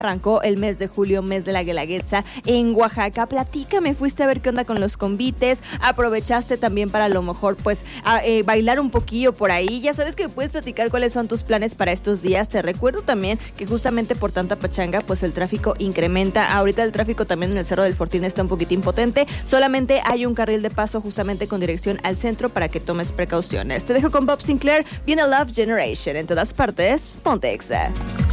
Arrancó el mes de julio, mes de la Guelaguetza en Oaxaca. Platícame, fuiste a ver qué onda con los convites, aprovechaste también para a lo mejor pues bailar un poquillo por ahí. Ya sabes que puedes platicar cuáles son tus planes para estos días. Te recuerdo también que justamente por tanta pachanga pues el tráfico incrementa. Ahorita el tráfico también en el Cerro del Fortín está un poquitín potente. Solamente hay un carril de paso justamente con dirección al centro para que tomes precauciones. Te dejo con Bob Sinclair, viene Love Generation. En todas partes, ponte Exa.